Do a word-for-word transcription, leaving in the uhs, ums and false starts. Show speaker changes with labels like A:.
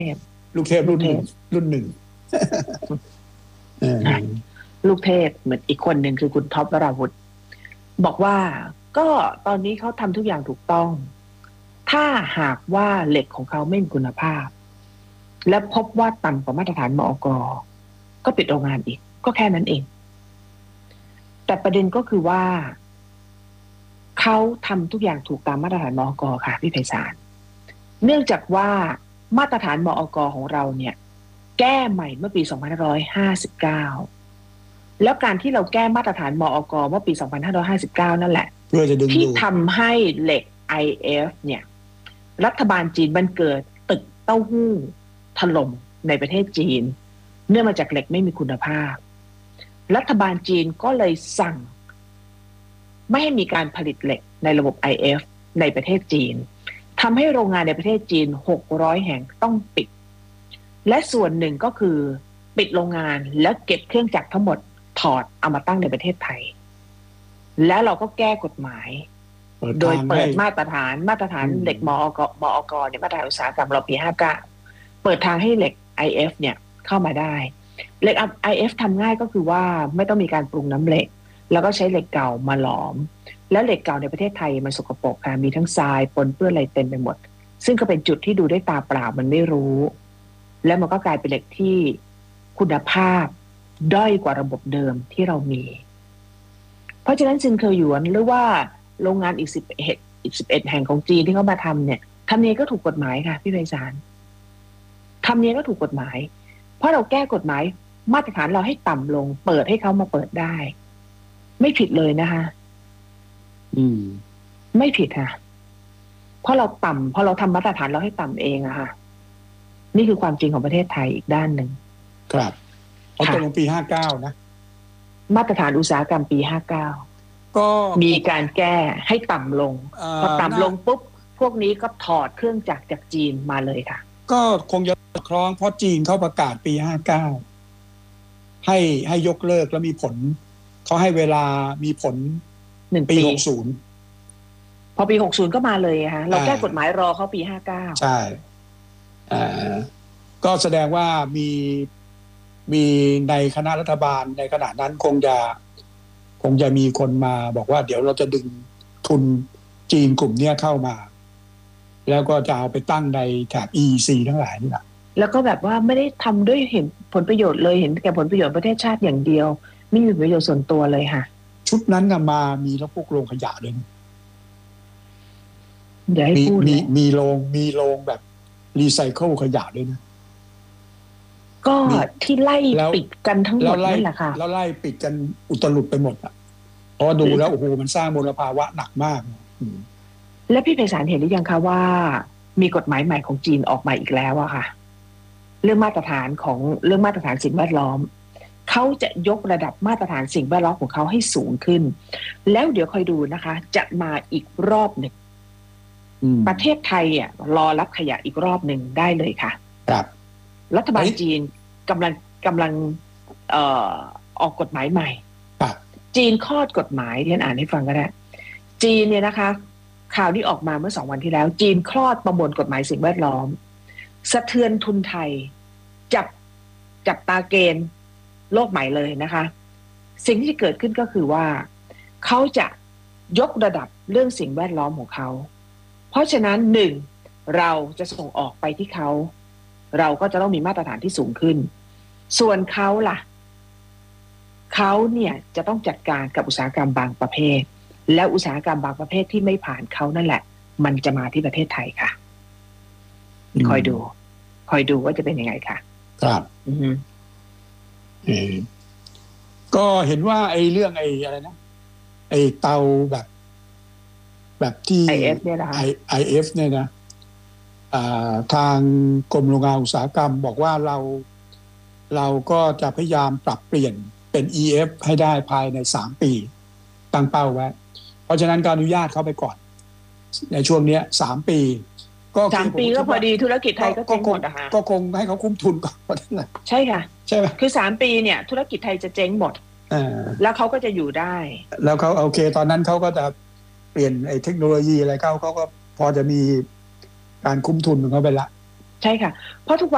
A: พ
B: ลูกเทพรุ่นหนึ่งรุ่นหนึ่ง
A: ลูกเทพเหมือนอีกคนหนึ่งคือคุณท็อปวราวุธบอกว่าก็ตอนนี้เขาทำทุกอย่างถูกต้องถ้าหากว่าเหล็กของเขาไม่มีคุณภาพและพบว่าต่ำกว่ามาตรฐานมอก.ก็ปิดโรงงานอีกก็แค่นั้นเองแต่ประเด็นก็คือว่าเขาทำทุกอย่างถูกตามมาตรฐานมอก.ค่ะพี่ไพศาลเนื่องจากว่ามาตรฐานมอก.ของเราเนี่ยแก้ใหม่เมื่อปีสองพันห้าร้อยห้าสิบเก้าแล้วการที่เราแก้มาตรฐานมอก.เมื่อปีสองพันห้าร้อยห้าสิบเก้านั่นแหละ
B: เพื่อจะดึง
A: ที่ทำให้เหล็ก ไอ เอฟ เนี่ยรัฐบาลจีนมันเกิดตึกเต้าหู้ถล่มในประเทศจีนเนื่องมาจากเหล็กไม่มีคุณภาพรัฐบาลจีนก็เลยสั่งไม่ให้มีการผลิตเหล็กในระบบ ไอ เอฟ ในประเทศจีนทำให้โรงงานในประเทศจีนหกร้อยแห่งต้องปิดและส่วนหนึ่งก็คือปิดโรงงานแล้วเก็บเครื่องจักรทั้งหมดถอดเอามาตั้งในประเทศไทยแล้วเราก็แก้กฎหมายโดยเปิดมาตรฐานมาตรฐานเหล็กมอกมอกเนี่ยมาตรฐานอุตสาหกรรมเราปีห้าเก้าเปิดทางให้เหล็ก ไอ เอฟ เนี่ยเข้ามาได้เหล็ก ไอ เอฟ ทำง่ายก็คือว่าไม่ต้องมีการปรุงน้ำเหล็กแล้วก็ใช้เหล็กเก่ามาหลอมแล้วเหล็กเก่าในประเทศไทยมันสกปรกค่ะมีทั้งทรายปนเปื้อนอะไรเต็มไปหมดซึ่งก็เป็นจุดที่ดูด้วยตาเปล่ามันไม่รู้แล้วมันก็กลายเป็นเหล็กที่คุณภาพด้อยกว่าระบบเดิมที่เรามีเพราะฉะนั้นซินเคอหยวนหรือว่าโรงงานอีกสิบเอ็ดอีกสิบเอ็ดแห่งของจีนที่เขามาทำเนี่ยทำเนี้ยก็ถูกกฎหมายค่ะพี่ไพศาลทำเนี้ยก็ถูกกฎหมายเพราะเราแก้กฎหมายมาตรฐานเราให้ต่ำลงเปิดให้เขามาเปิดได้ไม่ผิดเลยนะคะ
B: อืม
A: ไม่ผิดค่ะเพราะเราต่ำเพราะเราทำมาตรฐานเราให้ต่ำเองอะค่ะนี่คือความจริงของประเทศไทยอีกด้านหนึ่ง
B: ครับเขาตกลงปีห้าเก้านะ
A: มาตรฐานอุตสาหกรรมปีห้าเก้า
B: ก็
A: มีการแก้ให้ต่ำลงพอต่ำลงปุ๊บพวกนี้ก็ถอดเครื่องจักรจากจีนมาเลยค่ะ
B: ก็คงจะคล้องเพราะจีนเขาประกาศปีห้าเก้าให้ให้ยกเลิกแล้วมีผลเขาให้เวลามีผล
A: หนึ่ง
B: ปี
A: ปี
B: หกสิบ
A: พอปีหกสิบก็มาเลยค่ะเราแก้กฎหมายรอเขาปีห้าเก้า
B: ใช่อ่าก็แสดงว่ามีมีในคณะรัฐบาลในขณะนั้นคงจะคงจะมีคนมาบอกว่าเดี๋ยวเราจะดึงทุนจีนกลุ่มนี้เข้ามาแล้วก็จะเอาไปตั้งในแถบ อี อี ซี ทั้งหลายนี่แหละ
A: แล้วก็แบบว่าไม่ได้ทำด้วยเห็นผลประโยชน์เลยเห็นแก่ผลประโยชน์ประเทศชาติอย่างเดียวไม่มีประโยชน์ส่วนตัวเลยค่ะ
B: ชุดนั้นนะมามีแล้วพวกโรงขยะด้วย
A: เดี๋ยวให้พูด
B: มีมีโรงมีโรงแบบรีไซเคิลขยะด้วยนะ
A: ก็ที่ไล่ปิดกันทั้งหมดนั่นแหละค่ะ
B: แล้วไล่ปิดกันอุตลุดไปหมดอ่ะเพราะดูแล้วโอ้โหมันสร้างมลภาวะหนักมาก
A: แล้วพี่ไพศาลเห็นหรือยังคะว่ามีกฎหมายใหม่ของจีนออกมาอีกแล้วอะค่ะเรื่องมาตรฐานของเรื่องมาตรฐานสิ่งแวดล้อมเขาจะยกระดับมาตรฐานสิ่งแวดล้อมของเขาให้สูงขึ้นแล้วเดี๋ยวคอยดูนะคะจะมาอีกรอบหนึ่งประเทศไทยอ่ะรอรับขยะอีกรอบหนึ่งได้เลยค่ะ
B: ครับ
A: รัฐบาลจีนกำลังกำลังเอ่อออกกฎหมายใหม่จีนคลอดกฎหมายที่ฉันอ่านให้ฟังก็ได้จีนเนี่ยนะคะข่าวที่ออกมาเมื่อสองวันที่แล้วจีนคลอดประมวลกฎหมายสิ่งแวดล้อมสะเทือนทุนไทยจับจับตาเกณฑ์โลกใหม่เลยนะคะสิ่งที่เกิดขึ้นก็คือว่าเขาจะยกระดับเรื่องสิ่งแวดล้อมของเขาเพราะฉะนั้นหนึ่งเราจะส่งออกไปที่เขาเราก็จะต้องมีมาตรฐานที่สูงขึ้นส่วนเขาล่ะเขาเนี่ยจะต้องจัดการกับอุตสาหกรรมบางประเภทแล้วอุตสาหกรรมบางประเภทที่ไม่ผ่านเขานั่นแหละมันจะมาที่ประเทศไทยค่ะคอยดูคอยดูว่าจะเป็นยังไงค่ะ
B: ครับ
A: อือ
B: อืมก็เห็นว่าไอ้เรื่องไอ้อะไรนะไอ้เตาแบบแบบที่
A: ไอ เอฟ เนี่ยนะคะ
B: ไอ เอฟ เนี่ยนะทางกรมโรงงานอุตสาหกรรมบอกว่าเราเราก็จะพยายามปรับเปลี่ยนเป็น อี เอฟ ให้ได้ภายในสามปีตั้งเป้าไว้เพราะฉะนั้นการอนุญาตเข้าไปก่อนในช่วงนี้สามปี
A: ก็สามปีก็พอดีธุรกิจไทยก็เจ๊งหมดอะค่ะ
B: ก็คงให้เขาคุ้มทุนก่อนนั่นแหละ
A: ใช่ค่ะ
B: ใช่ไหม
A: คือสามปีเนี่ยธุรกิจไทยจะเจ๊งหมดแล้วเขาก็จะอยู่ได้
B: แล้วเขาโอเคตอนนั้นเขาก็จะเปลี่ยนไอ้เทคโนโลยีอะไรเขาเขาก็พอจะมีการคุ้มทุนของเขาไปละ
A: ใช่ค่ะเพราะทุกวัน